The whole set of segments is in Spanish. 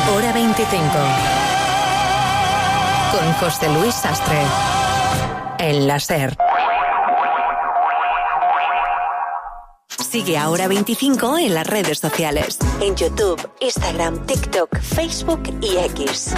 Hora 25. Con José Luis Sastre. En la SER. Sigue a Hora 25 en las redes sociales. En YouTube, Instagram, TikTok, Facebook y X.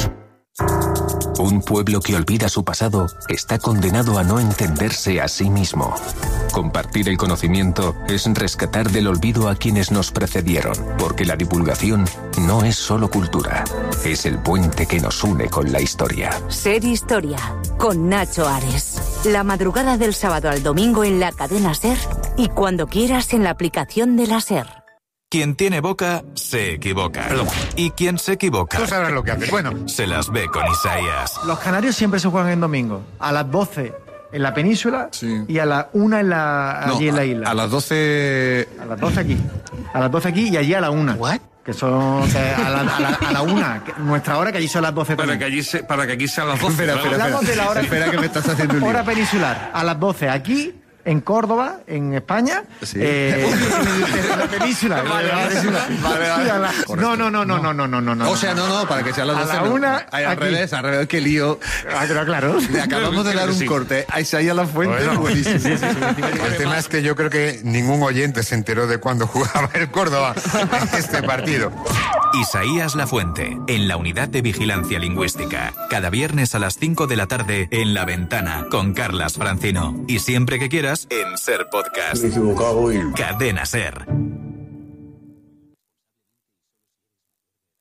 Un pueblo que olvida su pasado está condenado a no entenderse a sí mismo. Compartir el conocimiento es rescatar del olvido a quienes nos precedieron, porque la divulgación no es solo cultura, es el puente que nos une con la historia. Ser Historia, con Nacho Ares. La madrugada del sábado al domingo en la cadena SER y cuando quieras en la aplicación de la SER. Quien tiene boca, se equivoca. Perdón. Y quien se equivoca... Tú sabrás lo que haces. Bueno, se las ve con Isaías. Los canarios siempre se juegan en domingo. A las 12 en la península, sí, y a las 1 allí en la isla. A las 12... A las 12 aquí. A las 12 aquí y allí a la 1. ¿What? Que son a la 1, nuestra hora, que allí son las 12 para también. Para que aquí sean las 12. Hablamos de la hora, espera que me estás haciendo un lío. Hora peninsular, a las 12 aquí, en Córdoba, en España. Sí. En la península. Vale. No. O sea, no, para que sean las 12. A la 1, al revés, qué lío. Claro. Le acabamos de dar un corte a Isaías Lafuente. Bueno, buenísimo. sí. El tema es que yo creo que ningún oyente se enteró de cuando jugaba el Córdoba este partido. Isaías Lafuente, en la Unidad de Vigilancia Lingüística. Cada viernes a las 5 de la tarde en La Ventana, con Carlas Francino. Y siempre que quieras, en SER Podcast. Me he equivocado y... Cadena SER.